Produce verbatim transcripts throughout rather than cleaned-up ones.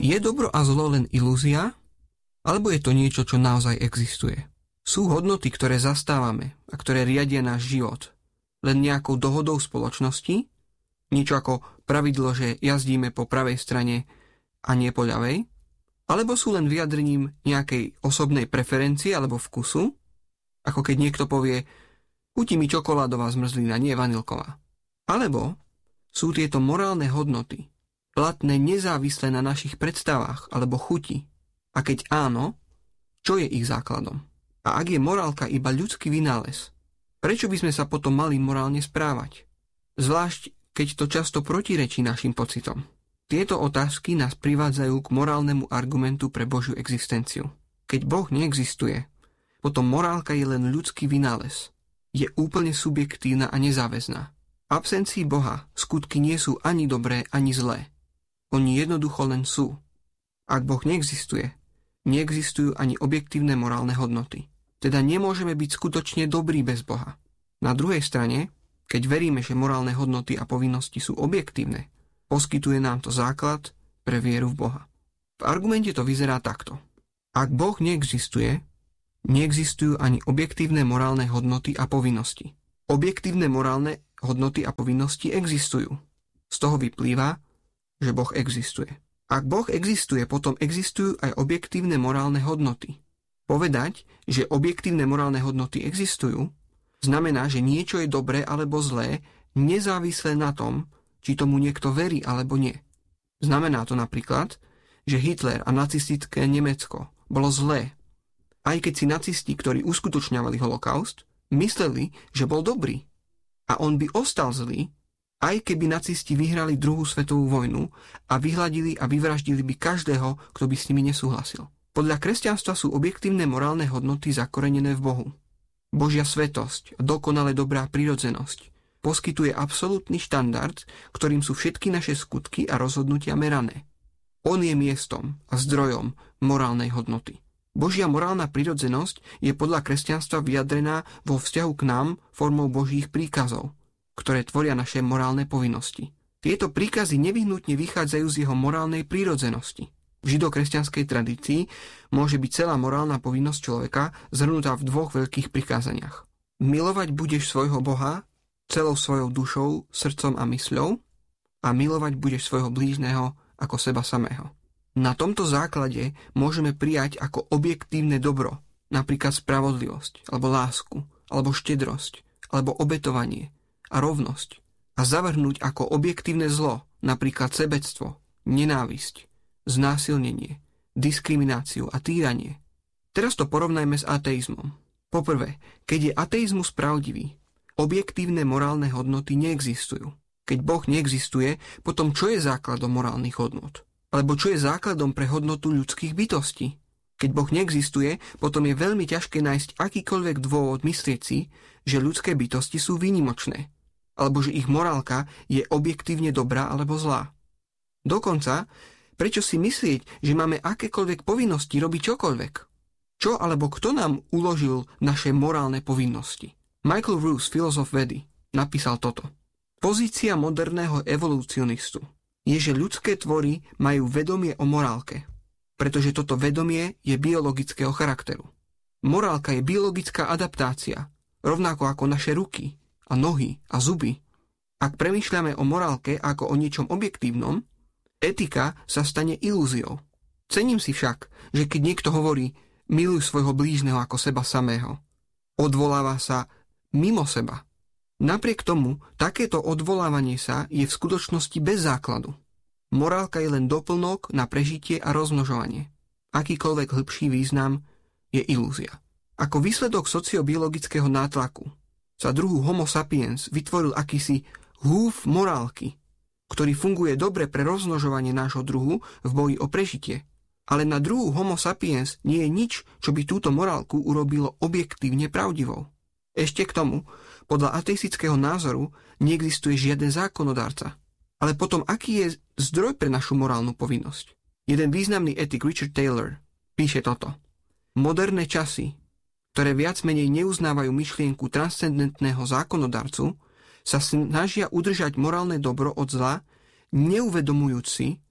Je dobro a zlo len ilúzia, alebo je to niečo, čo naozaj existuje? Sú hodnoty, ktoré zastávame a ktoré riadia náš život, len nejakou dohodou spoločnosti? Niečo ako pravidlo, že jazdíme po pravej strane a nie po ľavej? Alebo sú len vyjadrením nejakej osobnej preferencie alebo vkusu? Ako keď niekto povie, chutí mi čokoládová zmrzlina, nie vanilková. Alebo sú tieto morálne hodnoty platné nezávisle na našich predstavách alebo chuti? A keď áno, čo je ich základom? A ak je morálka iba ľudský vynález, prečo by sme sa potom mali morálne správať? Zvlášť, keď to často protirečí našim pocitom. Tieto otázky nás privádzajú k morálnemu argumentu pre Božiu existenciu. Keď Boh neexistuje, potom morálka je len ľudský vynález. Je úplne subjektívna a nezáväzná. V absencii Boha skutky nie sú ani dobré, ani zlé. Oni jednoducho len sú. Ak Boh neexistuje, neexistujú ani objektívne morálne hodnoty. Teda nemôžeme byť skutočne dobrí bez Boha. Na druhej strane, keď veríme, že morálne hodnoty a povinnosti sú objektívne, poskytuje nám to základ pre vieru v Boha. V argumente to vyzerá takto. Ak Boh neexistuje, neexistujú ani objektívne morálne hodnoty a povinnosti. Objektívne morálne hodnoty a povinnosti existujú. Z toho vyplýva, že Boh existuje. Ak Boh existuje, potom existujú aj objektívne morálne hodnoty. Povedať, že objektívne morálne hodnoty existujú, znamená, že niečo je dobré alebo zlé, nezávisle na tom, či tomu niekto verí alebo nie. Znamená to napríklad, že Hitler a nacistické Nemecko bolo zlé, aj keď si nacisti, ktorí uskutočňovali holokaust, mysleli, že bol dobrý. A on by ostal zlý, aj keby nacisti vyhrali druhú svetovú vojnu a vyhladili a vyvraždili by každého, kto by s nimi nesúhlasil. Podľa kresťanstva sú objektívne morálne hodnoty zakorenené v Bohu. Božia svetosť a dokonale dobrá prirodzenosť poskytuje absolútny štandard, ktorým sú všetky naše skutky a rozhodnutia merané. On je miestom a zdrojom morálnej hodnoty. Božia morálna prirodzenosť je podľa kresťanstva vyjadrená vo vzťahu k nám formou Božích príkazov, ktoré tvoria naše morálne povinnosti. Tieto príkazy nevyhnutne vychádzajú z jeho morálnej prirodzenosti. V židokresťanskej tradícii môže byť celá morálna povinnosť človeka zhrnutá v dvoch veľkých prikázaniach. Milovať budeš svojho Boha celou svojou dušou, srdcom a mysľou a milovať budeš svojho blížneho ako seba samého. Na tomto základe môžeme prijať ako objektívne dobro, napríklad spravodlivosť, alebo lásku, alebo štedrosť, alebo obetovanie a rovnosť a zavrhnúť ako objektívne zlo, napríklad sebectvo, nenávisť, znásilnenie, diskrimináciu a týranie. Teraz to porovnajme s ateizmom. Poprvé, keď je ateizmus pravdivý, objektívne morálne hodnoty neexistujú. Keď Boh neexistuje, potom čo je základom morálnych hodnot? Alebo čo je základom pre hodnotu ľudských bytostí? Keď Boh neexistuje, potom je veľmi ťažké nájsť akýkoľvek dôvod myslieť si, že ľudské bytosti sú výnimočné, alebo že ich morálka je objektívne dobrá alebo zlá. Dokonca, prečo si myslieť, že máme akékoľvek povinnosti robiť čokoľvek? Čo alebo kto nám uložil naše morálne povinnosti? Michael Ruse, filozof vedy, napísal toto. Pozícia moderného evolucionistu je, že ľudské tvory majú vedomie o morálke, pretože toto vedomie je biologického charakteru. Morálka je biologická adaptácia, rovnako ako naše ruky a nohy a zuby. Ak premýšľame o morálke ako o niečom objektívnom, etika sa stane ilúziou. Cením si však, že keď niekto hovorí miluj svojho blížneho ako seba samého, odvoláva sa mimo seba. Napriek tomu, takéto odvolávanie sa je v skutočnosti bez základu. Morálka je len doplnok na prežitie a rozmnožovanie. Akýkoľvek hĺbší význam je ilúzia. Ako výsledok sociobiologického nátlaku sa druhu Homo sapiens vytvoril akýsi húf morálky, ktorý funguje dobre pre rozmnožovanie nášho druhu v boji o prežitie. Ale na druhu Homo sapiens nie je nič, čo by túto morálku urobilo objektívne pravdivou. Ešte k tomu, podľa ateistického názoru neexistuje žiaden zákonodárca. Ale potom, aký je zdroj pre našu morálnu povinnosť? Jeden významný etik Richard Taylor píše toto. Moderné časy, ktoré viac menej neuznávajú myšlienku transcendentného zákonodarcu, sa snažia udržať morálne dobro od zla, neuvedomujúc si,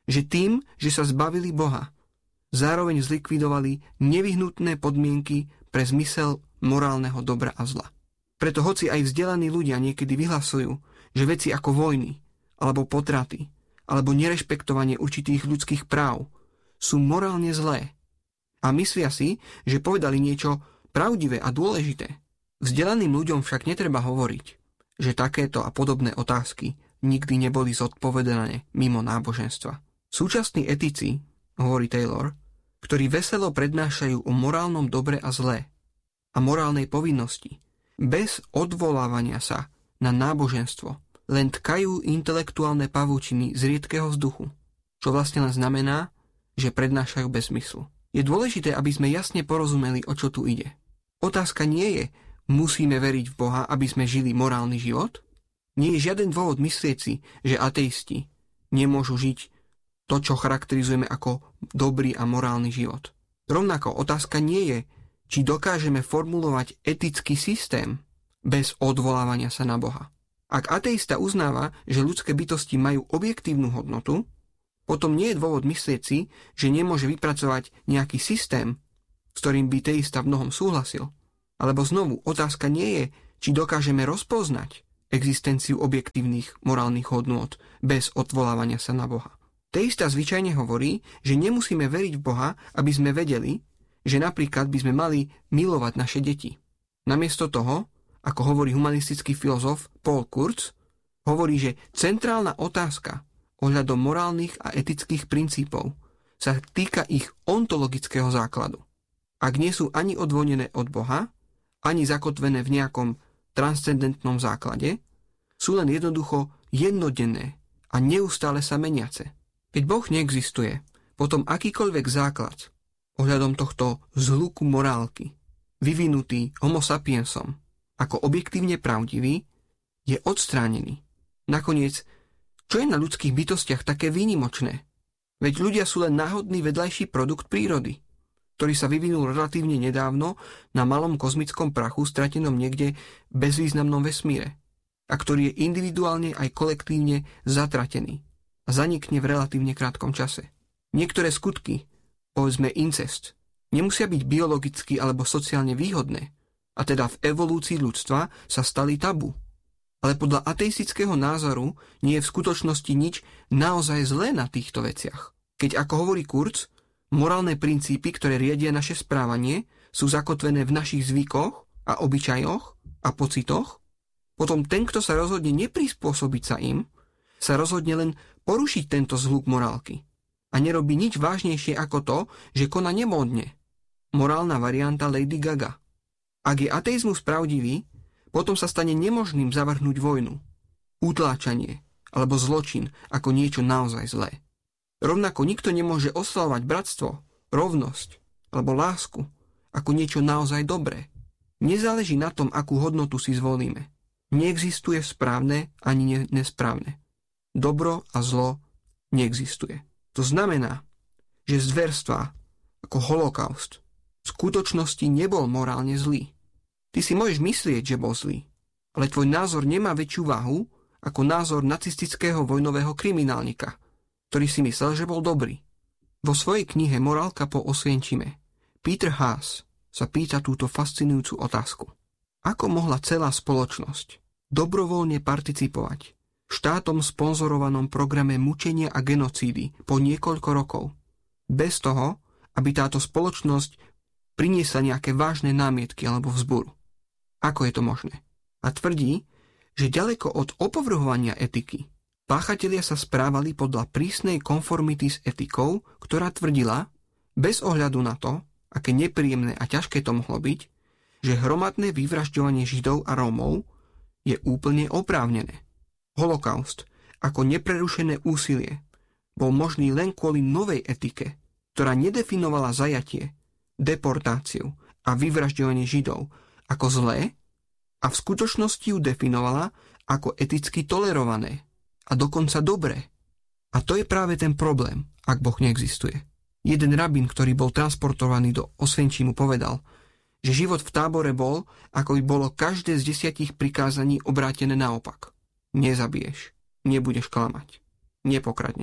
že tým, že sa zbavili Boha, zároveň zlikvidovali nevyhnutné podmienky pre zmysel morálneho dobra a zla. Preto hoci aj vzdelaní ľudia niekedy vyhlasujú, že veci ako vojny, alebo potraty, alebo nerešpektovanie určitých ľudských práv sú morálne zlé a myslia si, že povedali niečo pravdivé a dôležité, vzdelaným ľuďom však netreba hovoriť, že takéto a podobné otázky nikdy neboli zodpovedané mimo náboženstva. Súčasní etici, hovorí Taylor, ktorí veselo prednášajú o morálnom dobre a zlé a morálnej povinnosti, bez odvolávania sa na náboženstvo, len tkajú intelektuálne pavúčiny z riedkeho vzduchu, čo vlastne len znamená, že prednášajú bez zmyslu. Je dôležité, aby sme jasne porozumeli, o čo tu ide. Otázka nie je, musíme veriť v Boha, aby sme žili morálny život? Nie je žiaden dôvod myslieť si, že ateisti nemôžu žiť to, čo charakterizujeme ako dobrý a morálny život. Rovnako otázka nie je, či dokážeme formulovať etický systém bez odvolávania sa na Boha. Ak ateista uznáva, že ľudské bytosti majú objektívnu hodnotu, potom nie je dôvod myslieť si, že nemôže vypracovať nejaký systém, s ktorým by teista v mnohom súhlasil. Alebo znovu, otázka nie je, či dokážeme rozpoznať existenciu objektívnych morálnych hodnôt bez odvolávania sa na Boha. Teista zvyčajne hovorí, že nemusíme veriť v Boha, aby sme vedeli, že napríklad by sme mali milovať naše deti. Namiesto toho, ako hovorí humanistický filozof Paul Kurz, hovorí, že centrálna otázka ohľadom morálnych a etických princípov sa týka ich ontologického základu. Ak nie sú ani odvonené od Boha, ani zakotvené v nejakom transcendentnom základe, sú len jednoducho jednodenné a neustále sa meniace. Keď Boh neexistuje, potom akýkoľvek základ ohľadom tohto zhluku morálky, vyvinutý homo sapiensom ako objektívne pravdivý, je odstránený. Nakoniec, čo je na ľudských bytostiach také výnimočné? Veď ľudia sú len náhodný vedľajší produkt prírody, ktorý sa vyvinul relatívne nedávno na malom kozmickom prachu stratenom niekde v bezvýznamnom vesmíre a ktorý je individuálne aj kolektívne zatratený a zanikne v relatívne krátkom čase. Niektoré skutky, povedzme incest, nemusia byť biologicky alebo sociálne výhodné, a teda v evolúcii ľudstva sa stali tabu. Ale podľa ateistického názoru nie je v skutočnosti nič naozaj zlé na týchto veciach. Keď, ako hovorí Kurz, morálne princípy, ktoré riadia naše správanie, sú zakotvené v našich zvykoch a obyčajoch a pocitoch, potom ten, kto sa rozhodne neprispôsobiť sa im, sa rozhodne len porušiť tento zhluk morálky a nerobí nič vážnejšie ako to, že koná nemódne. Morálna varianta Lady Gaga. Ak je ateizmus pravdivý, potom sa stane nemožným zavrhnúť vojnu, utláčanie alebo zločin ako niečo naozaj zlé. Rovnako nikto nemôže oslavovať bratstvo, rovnosť alebo lásku ako niečo naozaj dobré. Nezáleží na tom, akú hodnotu si zvolíme. Neexistuje správne ani nesprávne. Dobro a zlo neexistuje. To znamená, že zverstvá ako holokaust v skutočnosti nebol morálne zlý. Ty si môžeš myslieť, že bol zlý, ale tvoj názor nemá väčšiu váhu ako názor nacistického vojnového kriminálnika, ktorý si myslel, že bol dobrý. Vo svojej knihe Morálka po Osvienčime Peter Haas sa pýta túto fascinujúcu otázku. Ako mohla celá spoločnosť dobrovoľne participovať v štátom sponzorovanom programe mučenia a genocídy po niekoľko rokov, bez toho, aby táto spoločnosť priniesla nejaké vážne námietky alebo vzburu? Ako je to možné? A tvrdí, že ďaleko od opovrhovania etiky páchatelia sa správali podľa prísnej konformity s etikou, ktorá tvrdila, bez ohľadu na to, aké nepríjemné a ťažké to mohlo byť, že hromadné vyvražďovanie Židov a Rómov je úplne oprávnené. Holokaust ako neprerušené úsilie bol možný len kvôli novej etike, ktorá nedefinovala zajatie, deportáciu a vyvražďovanie Židov ako zlé a v skutočnosti ju definovala ako eticky tolerované a dokonca dobré. A to je práve ten problém, ak Boh neexistuje. Jeden rabín, ktorý bol transportovaný do Osvienčimu, povedal, že život v tábore bol, ako by bolo každé z desiatich prikázaní obrátené naopak. Nezabiješ, nebudeš klamať, nepokradneš,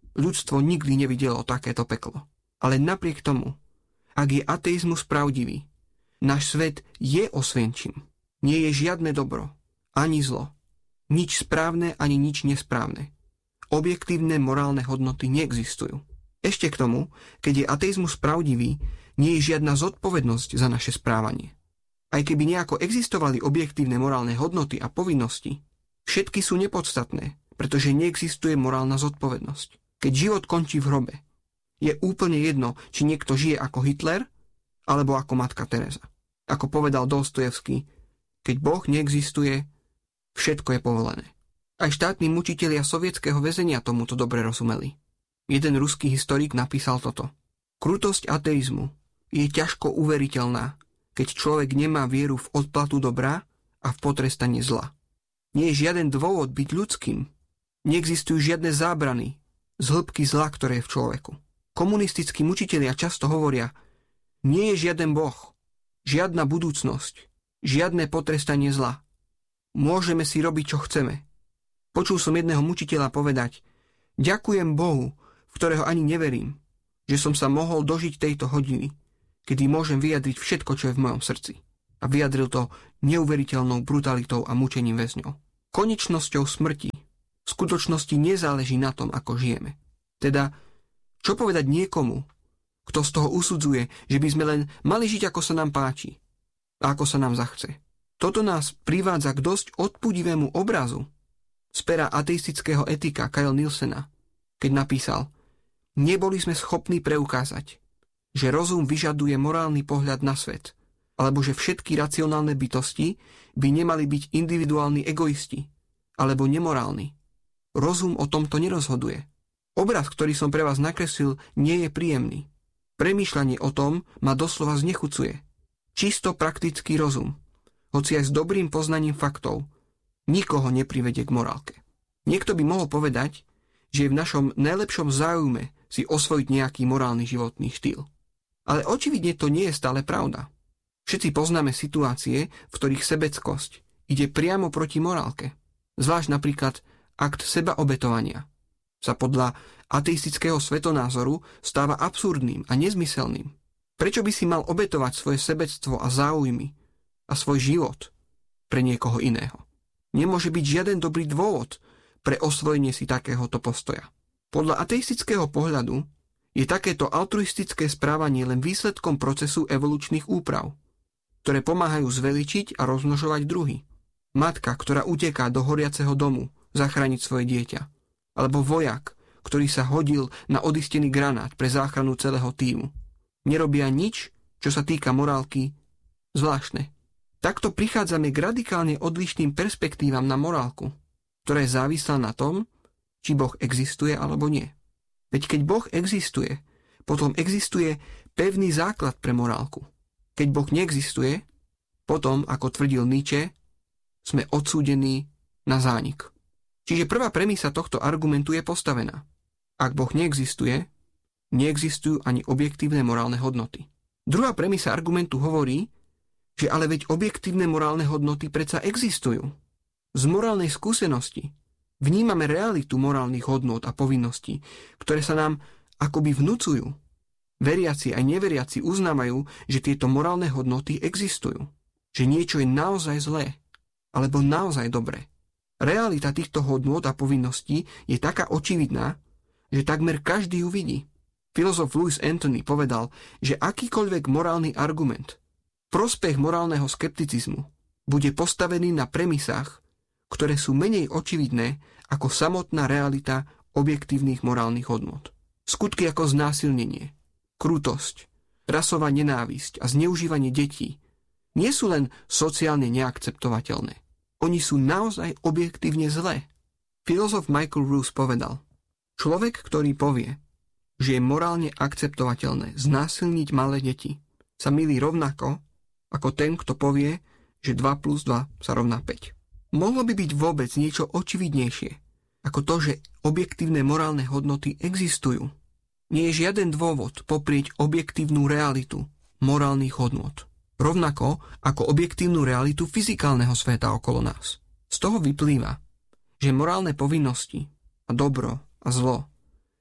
Ľudstvo nikdy nevidelo takéto peklo. Ale napriek tomu, ak je ateizmus pravdivý, náš svet je osvienčím. Nie je žiadne dobro, ani zlo. Nič správne, ani nič nesprávne. Objektívne morálne hodnoty neexistujú. Ešte k tomu, keď je ateizmus pravdivý, nie je žiadna zodpovednosť za naše správanie. Aj keby nejako existovali objektívne morálne hodnoty a povinnosti, všetky sú nepodstatné, pretože neexistuje morálna zodpovednosť. Keď život končí v hrobe, je úplne jedno, či niekto žije ako Hitler, alebo ako matka Teresa. Ako povedal Dostojevský, keď Boh neexistuje, všetko je povolené. Aj štátni mučitelia sovietskeho väzenia tomuto dobre rozumeli. Jeden ruský historik napísal toto. Krutosť ateizmu je ťažko uveriteľná, keď človek nemá vieru v odplatu dobra a v potrestanie zla. Nie je žiaden dôvod byť ľudským. Neexistujú žiadne zábrany z hĺbky zla, ktoré je v človeku. Komunistickí mučitelia často hovoria, nie je žiaden Boh, žiadna budúcnosť, žiadne potrestanie zla. Môžeme si robiť, čo chceme. Počul som jedného mučiteľa povedať, ďakujem Bohu, v ktorého ani neverím, že som sa mohol dožiť tejto hodiny, kedy môžem vyjadriť všetko, čo je v mojom srdci. A vyjadril to neuveriteľnou brutalitou a mučením väzňov. Konečnosťou smrti v skutočnosti nezáleží na tom, ako žijeme. Teda, čo povedať niekomu, kto z toho usudzuje, že by sme len mali žiť, ako sa nám páči a ako sa nám zachce. Toto nás privádza k dosť odpudivému obrazu z pera ateistického etika Kyle Nielsena, keď napísal, neboli sme schopní preukázať, že rozum vyžaduje morálny pohľad na svet, alebo že všetky racionálne bytosti by nemali byť individuálni egoisti, alebo nemorálni. Rozum o tomto nerozhoduje. Obraz, ktorý som pre vás nakreslil, nie je príjemný. Premýšľanie o tom ma doslova znechucuje. Čisto praktický rozum, hoci aj s dobrým poznaním faktov, nikoho neprivedie k morálke. Niekto by mohol povedať, že je v našom najlepšom záujme si osvojiť nejaký morálny životný štýl. Ale očividne to nie je stále pravda. Všetci poznáme situácie, v ktorých sebeckosť ide priamo proti morálke. Zvlášť napríklad akt sebaobetovania sa podľa ateistického svetonázoru stáva absurdným a nezmyselným. Prečo by si mal obetovať svoje sebectvo a záujmy a svoj život pre niekoho iného? Nemôže byť žiaden dobrý dôvod pre osvojenie si takéhoto postoja. Podľa ateistického pohľadu je takéto altruistické správanie len výsledkom procesu evolučných úprav, ktoré pomáhajú zveličiť a rozmnožovať druhy. Matka, ktorá uteká do horiaceho domu zachrániť svoje dieťa, alebo vojak, ktorý sa hodil na odistený granát pre záchranu celého tímu. Nerobia nič, čo sa týka morálky, zvláštne. Takto prichádzame k radikálne odlišným perspektívam na morálku, ktorá je závislá na tom, či Boh existuje alebo nie. Veď keď Boh existuje, potom existuje pevný základ pre morálku. Keď Boh neexistuje, potom, ako tvrdil Nietzsche, sme odsúdení na zánik. Čiže prvá premisa tohto argumentu je postavená. Ak Boh neexistuje, neexistujú ani objektívne morálne hodnoty. Druhá premisa argumentu hovorí, že ale veď objektívne morálne hodnoty predsa existujú. Z morálnej skúsenosti vnímame realitu morálnych hodnôt a povinností, ktoré sa nám akoby vnúcujú. Veriaci aj neveriaci uznávajú, že tieto morálne hodnoty existujú. Že niečo je naozaj zlé, alebo naozaj dobré. Realita týchto hodnôt a povinností je taká očividná, že takmer každý ju vidí. Filozof Louis Anthony povedal, že akýkoľvek morálny argument prospech morálneho skepticizmu bude postavený na premisách, ktoré sú menej očividné ako samotná realita objektívnych morálnych hodnôt. Skutky ako znásilnenie, krutosť, rasová nenávisť a zneužívanie detí nie sú len sociálne neakceptovateľné. Oni sú naozaj objektívne zlé. Filozof Michael Ruse povedal, človek, ktorý povie, že je morálne akceptovateľné znásilniť malé deti, sa mýli rovnako ako ten, kto povie, že dva plus dva sa rovná päť. Mohlo by byť vôbec niečo očividnejšie, ako to, že objektívne morálne hodnoty existujú. Nie je žiaden dôvod poprieť objektívnu realitu morálnych hodnôt. Rovnako ako objektívnu realitu fyzikálneho sveta okolo nás. Z toho vyplýva, že morálne povinnosti a dobro a zlo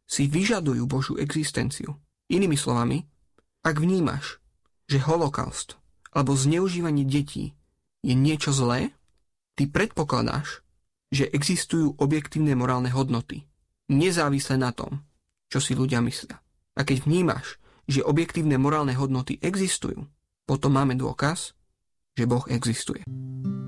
si vyžadujú Božiu existenciu. Inými slovami, ak vnímaš, že holokaust alebo zneužívanie detí je niečo zlé, ty predpokladáš, že existujú objektívne morálne hodnoty, nezávisle na tom, čo si ľudia myslia. A keď vnímaš, že objektívne morálne hodnoty existujú, potom máme dôkaz, že Boh existuje.